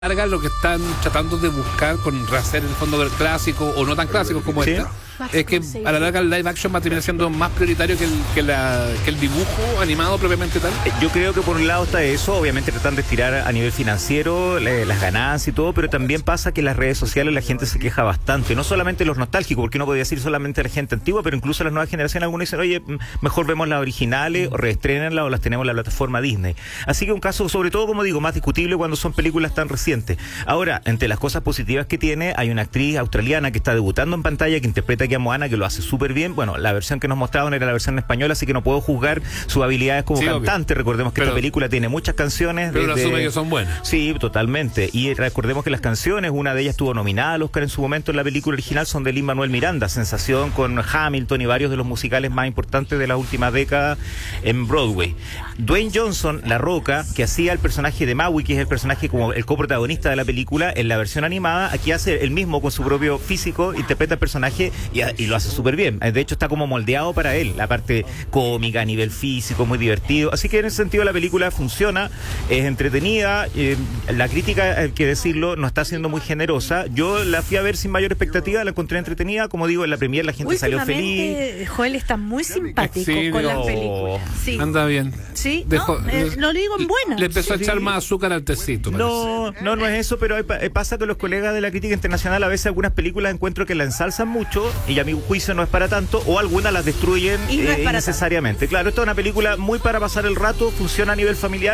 larga lo que están tratando de buscar con rehacer el fondo del clásico o no tan clásicos como Sí. esta es que a la larga el live action va a terminar siendo más prioritario que el dibujo animado propiamente tal. Yo creo que por un lado está eso, obviamente tratan de estirar a nivel financiero las ganancias y todo, pero también pasa que en las redes sociales la gente se queja bastante, no solamente los nostálgicos, porque uno podría decir solamente la gente antigua, pero incluso las nuevas generaciones, algunos dicen, oye, mejor vemos las originales o reestrenenlas o las tenemos en la plataforma Disney. Así que un caso, sobre todo, como digo, más discutible cuando son películas tan recientes. Ahora, entre las cosas positivas que tiene, hay una actriz australiana que está debutando en pantalla, que interpreta aquí a Moana, que lo hace súper bien. Bueno, la versión que nos mostraban era la versión española, así que no puedo juzgar sus habilidades como cantante. Obvio. Recordemos que esta película tiene muchas canciones. Pero asume que son buenas. Sí, totalmente. Y recordemos que las canciones, una de ellas estuvo nominada al Oscar en su momento en la película original, son de Lin-Manuel Miranda, sensación con Hamilton y varios de los musicales más importantes de las últimas décadas en Broadway. Dwayne Johnson, La Roca, que hacía el personaje de Maui, que es el personaje como el coprotagonista de la película, en la versión animada, aquí hace el mismo con su propio físico, interpreta el personaje y lo hace súper bien. De hecho, está como moldeado para él, la parte cómica, a nivel físico, muy divertido. Así que en ese sentido la película funciona, es entretenida. La crítica, hay que decirlo, no está siendo muy generosa. Yo la fui a ver sin mayor expectativa, la encontré entretenida. Como digo, en la premier la gente salió feliz. Joel está muy simpático Sí, con no. las películas. Sí. Anda bien. Sí, Dejó- lo digo en buena. Le empezó a echar más azúcar al tecito. No es eso, pero pasa que los colegas de la crítica internacional a veces algunas películas encuentro que la ensalzan mucho y a mi juicio no es para tanto, o algunas las destruyen Y no es para innecesariamente. Claro, esta es una película muy para pasar el rato, funciona a nivel familiar,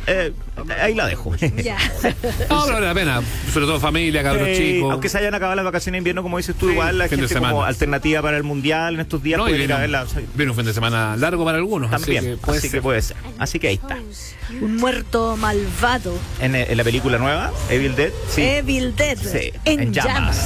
ahí la dejo. Ya. No, pero vale la pena. Sobre todo familia, cabros chicos. Aunque se hayan acabado las vacaciones de invierno, como dices tú, igual la fin de gente semana. como alternativa para el mundial en estos días No, y puede ir a verla. viene un fin de semana largo para algunos. También, así que puede ser. Así que ahí está. Un muerto malvado. En la película nueva, Evil Dead, sí. Evil Dead. Sí, En llamas.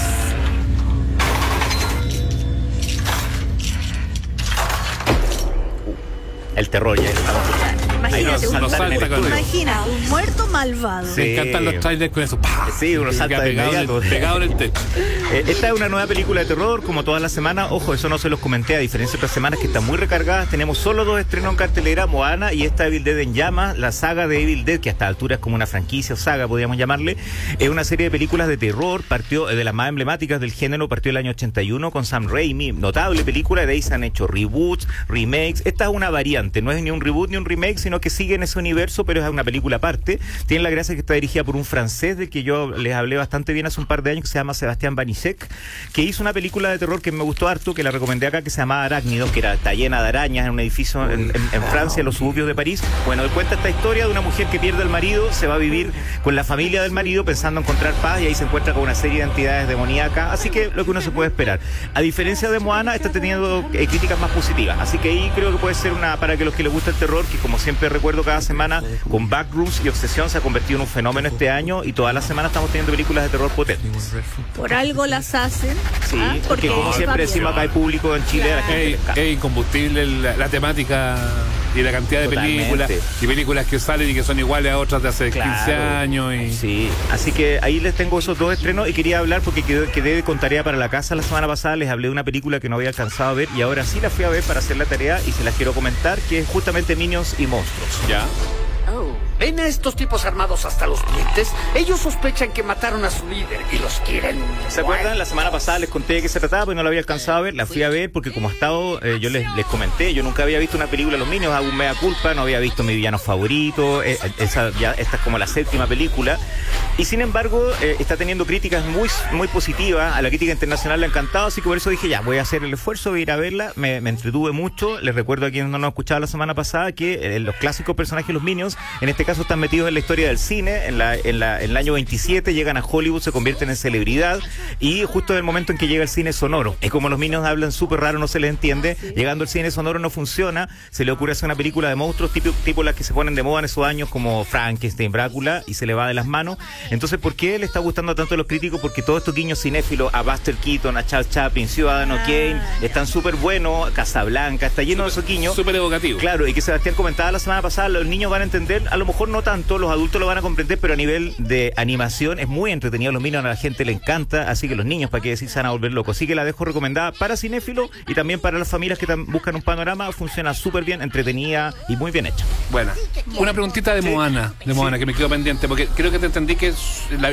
El terror ya estamos. Imagínate, Ahí nos saltan en el estudio. imagina, un muerto malvado. Sí. Me encantan los trailers con eso. ¡Pah! Sí, uno Que salta queda de pegado, inmediato. pegado en el techo. Esta es una nueva película de terror, como todas las semanas. Ojo, eso no se los comenté, a diferencia de otras semanas que están muy recargadas. Tenemos solo 2 estrenos en cartelera, Moana y esta Evil Dead en llamas. La saga de Evil Dead, que a esta altura es como una franquicia o saga, podríamos llamarle, es una serie de películas de terror, partió de las más emblemáticas del género, partió el año 81 con Sam Raimi, notable película, de ahí se han hecho reboots, remakes. Esta es una variante, no es ni un reboot ni un remake, sino que sigue en ese universo, pero es una película aparte. Tiene la gracia que está dirigida por un francés del que yo les hablé bastante bien hace un par de años, que se llama Sebastián Banishek, que hizo una película de terror que me gustó harto, que la recomendé acá, que se llamaba Arácnidos, que está llena de arañas en un edificio en Francia, en los suburbios de París. Bueno, él cuenta esta historia de una mujer que pierde al marido, se va a vivir con la familia del marido pensando encontrar paz, y ahí se encuentra con una serie de entidades demoníacas, así que lo que uno se puede esperar. A diferencia de Moana, está teniendo críticas más positivas, así que ahí creo que puede ser una, para que los que les gusta el terror, que como siempre recuerdo cada semana, con Backrooms y Obsesión se ha convertido en un fenómeno este año, y todas las semanas estamos teniendo películas de terror potentes. Por algo las hacen. Sí, porque como va siempre bien. decimos acá hay público en Chile, a la gente le encanta. Es incombustible la temática y la cantidad de Totalmente. películas y películas que salen y que son iguales a otras de hace 15 años. Y... Sí, así que ahí les tengo esos 2 estrenos y quería hablar porque quedé con tarea para la casa la semana pasada, les hablé de una película que no había alcanzado a ver y ahora sí la fui a ver para hacer la tarea y se las quiero comentar, que es justamente Minions y Monstruos. Ya. ¿Ven a estos tipos armados hasta los dientes? Ellos sospechan que mataron a su líder y los quieren. ¿Se acuerdan? La semana pasada les conté de qué se trataba, pero no la había alcanzado a ver. La fui a ver porque como ha estado, yo les comenté, yo nunca había visto una película de los Minions, hago un mea culpa, no había visto mi villano favorito, esta es como la 7ª película. Y sin embargo, está teniendo críticas muy positivas, a la crítica internacional le ha encantado, así que por eso dije, ya, voy a hacer el esfuerzo, voy a ir a verla, me entretuve mucho. Les recuerdo a quienes no nos escuchaban la semana pasada que los clásicos personajes de los Minions, en este caso están metidos en la historia del cine, en el año 27 llegan a Hollywood, se convierten en celebridad y justo en el momento en que llega el cine sonoro, es como los Minions hablan súper raro, no se les entiende, llegando al cine sonoro no funciona, se le ocurre hacer una película de monstruos tipo las que se ponen de moda en esos años como Frankenstein, Drácula, y se le va de las manos. Entonces, ¿por qué le está gustando tanto a los críticos? Porque todos estos guiños cinéfilos a Buster Keaton, a Charles Chaplin, Ciudadano Kane, están súper buenos, Casablanca, está lleno de esos guiños. Súper evocativo. Claro, y que Sebastián comentaba la semana pasada, los niños van a entender a lo mejor mejor no tanto, los adultos lo van a comprender, pero a nivel de animación es muy entretenido, los niños a la gente le encanta, así que los niños, para qué decir, se van a volver locos. Así que la dejo recomendada para cinéfilos y también para las familias que buscan un panorama. Funciona súper bien, entretenida y muy bien hecha. Buena. Una preguntita de Moana, que me quedó pendiente, porque creo que te entendí que